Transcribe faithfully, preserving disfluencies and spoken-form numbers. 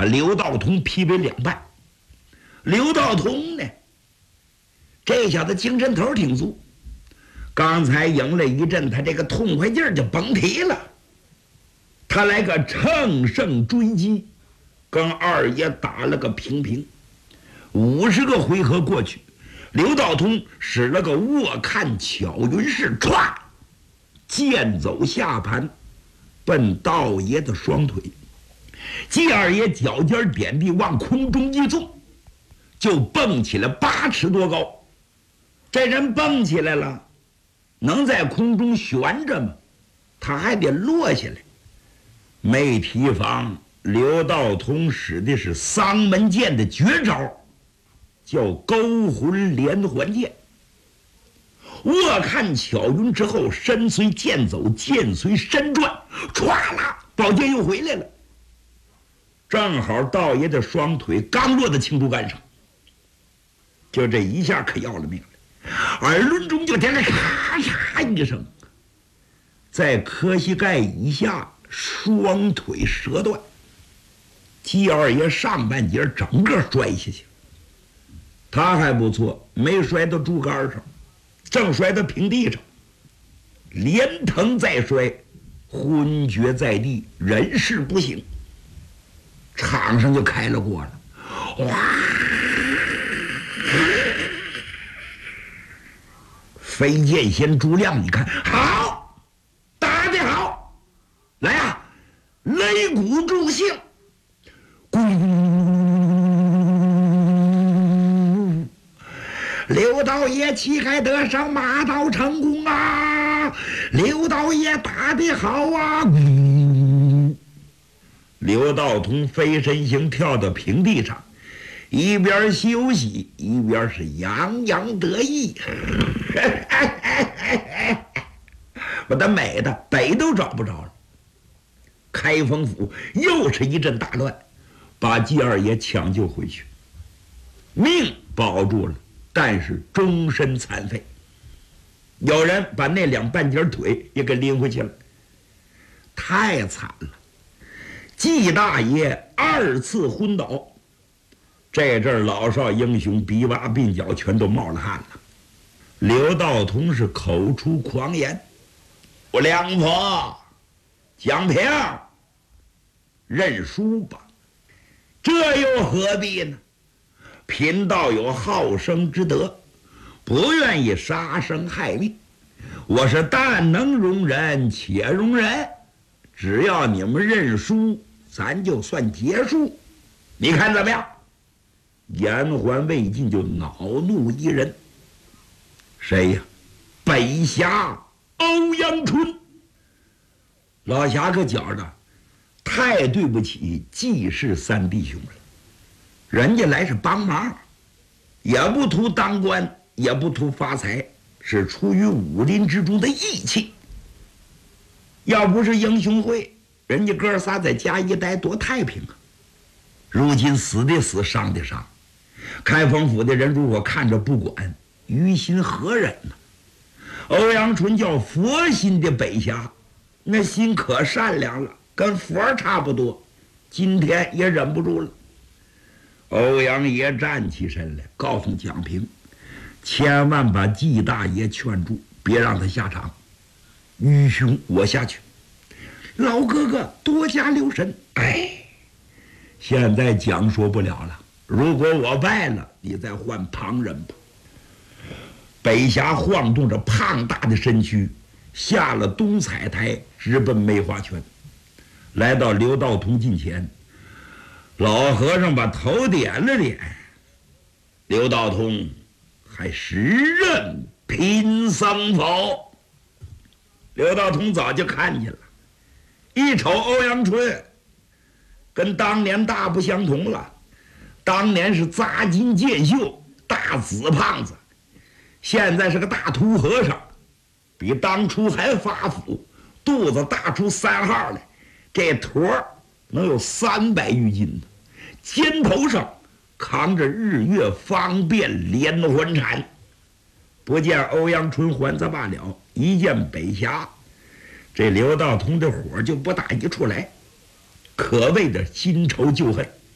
刘道通劈为两半。刘道通呢，这小子精神头挺足，刚才赢了一阵，他这个痛快劲儿就甭提了。他来个乘胜追击，跟二爷打了个平平。五十个回合过去，刘道通使了个卧看巧云式，歘，剑走下盘，奔道爷的双腿。季二爷脚尖点地，往空中一纵，就蹦起来八尺多高。这人蹦起来了，能在空中悬着吗？他还得落下来。没提防，刘道通使的是丧门剑的绝招，叫勾魂连环剑。卧看巧云之后，身随剑走，剑随身转，歘啦，宝剑又回来了。正好道爷的双腿刚落在青竹竿上，就这一下可要了命了，耳轮中就听着咔嚓一声，在磕膝盖以下，双腿折断，季二爷上半截整个摔下去。他还不错，没摔到竹竿上，正摔到平地上，连疼再摔，昏厥在地，人事不省。场上就开了锅了，哇！飞剑仙朱亮一看，好，打得好，来呀，擂鼓助兴，咕！刘道爷旗开得胜，马到成功啊！刘道爷打得好啊！刘道通飞身行跳到平地上，一边休息一边是洋洋得意，把他美的北都找不着了。开封府又是一阵大乱，把季二爷抢救回去，命保住了，但是终身残废。有人把那两半截腿也给拎回去了，太惨了。季大爷二次昏倒，这阵老少英雄鼻洼鬓角全都冒了汗了。刘道通是口出狂言：“我梁婆蒋平，认输吧，这又何必呢？贫道有好生之德，不愿意杀生害命，我是但能容人且容人，只要你们认输，咱就算结束，你看怎么样？”言还未尽，就恼怒一人，谁呀？北侠欧阳春。老侠可觉着太对不起季氏三弟兄了，人家来是帮忙，也不图当官，也不图发财，是出于武林之中的义气。要不是英雄会，人家哥仨在家一待多太平啊！如今死的死，伤的伤，开封府的人如果看着不管，于心何忍呢？欧阳春叫佛心的北侠，那心可善良了，跟佛差不多，今天也忍不住了。欧阳爷站起身来，告诉蒋平，千万把季大爷劝住，别让他下场。于兄，我下去。老哥哥多加留神。哎，现在蒋说不了了，如果我败了，你再换旁人吧。北侠晃动着胖大的身躯，下了东彩台，直奔梅花圈，来到刘道通近前。老和尚把头点了点，刘道通还时任贫僧否？刘道通早就看见了，一瞅欧阳春，跟当年大不相同了。当年是扎金剑袖，大紫胖子，现在是个大秃和尚，比当初还发福，肚子大出三号来，这坨能有三百余斤呢，肩头上扛着日月方便连环铲。不见欧阳春还则罢了，一见北侠，这刘道通的火就不打一处来，可谓的新仇旧恨。